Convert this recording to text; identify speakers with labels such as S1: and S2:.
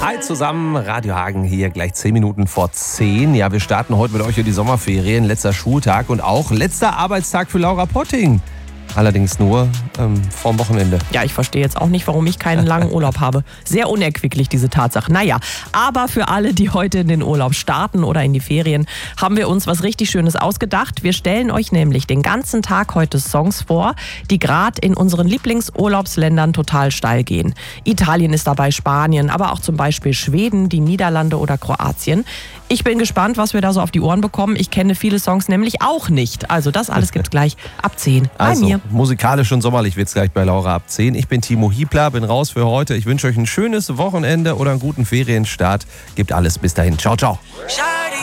S1: Hi zusammen, Radio Hagen hier, gleich 10 Minuten vor 10. Ja, wir starten heute mit euch in die Sommerferien, letzter Schultag und auch letzter Arbeitstag für Laura Potting. Allerdings nur vorm Wochenende.
S2: Ja, ich verstehe jetzt auch nicht, warum ich keinen langen Urlaub habe. Sehr unerquicklich, diese Tatsache. Naja, aber für alle, die heute in den Urlaub starten oder in die Ferien, haben wir uns was richtig Schönes ausgedacht. Wir stellen euch nämlich den ganzen Tag heute Songs vor, die gerade in unseren Lieblingsurlaubsländern total steil gehen. Italien ist dabei, Spanien, aber auch zum Beispiel Schweden, die Niederlande oder Kroatien. Ich bin gespannt, was wir da so auf die Ohren bekommen. Ich kenne viele Songs nämlich auch nicht. Also das alles gibt's gleich ab 10 bei mir.
S1: Musikalisch und sommerlich wird's gleich bei Laura ab 10. Ich bin Timo Hiebler, bin raus für heute. Ich wünsche euch ein schönes Wochenende oder einen guten Ferienstart. Gibt alles bis dahin. Ciao, ciao.